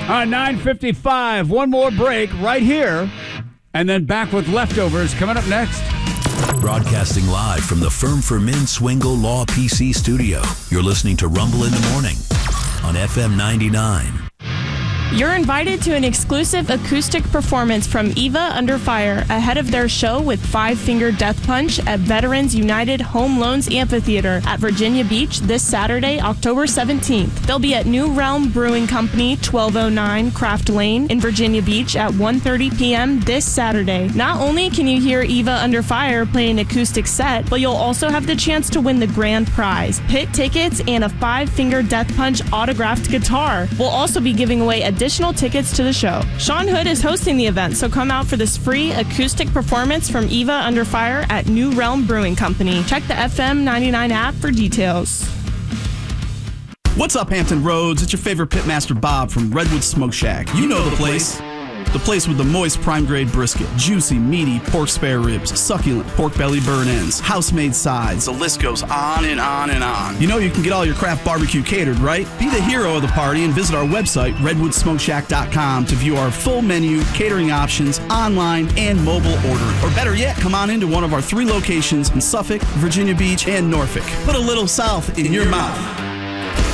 9:55. One more break right here, and then back with leftovers coming up next. Broadcasting live from the Firm for Men Swingle Law PC studio. You're listening to Rumble in the Morning on FM 99. You're invited to an exclusive acoustic performance from Eva Under Fire ahead of their show with Five Finger Death Punch at Veterans United Home Loans Amphitheater at Virginia Beach this Saturday, October 17th. They'll be at New Realm Brewing Company, 1209 Craft Lane in Virginia Beach at 1:30 p.m. this Saturday. Not only can you hear Eva Under Fire play an acoustic set, but you'll also have the chance to win the grand prize, pit tickets and a Five Finger Death Punch autographed guitar. We'll also be giving away additional tickets to the show. Sean Hood is hosting the event, so come out for this free acoustic performance from Eva Under Fire at New Realm Brewing Company. Check the FM 99 app for details. What's up, Hampton Roads? It's your favorite pitmaster Bob from Redwood Smoke Shack. You know the place. The place with the moist prime grade brisket, juicy, meaty pork spare ribs, succulent pork belly burn ends, house-made sides. The list goes on and on and on. You know you can get all your craft barbecue catered, right? Be the hero of the party and visit our website, redwoodsmokeshack.com, to view our full menu, catering options, online, and mobile ordering. Or better yet, come on into one of our 3 locations in Suffolk, Virginia Beach, and Norfolk. Put a little south in your mouth.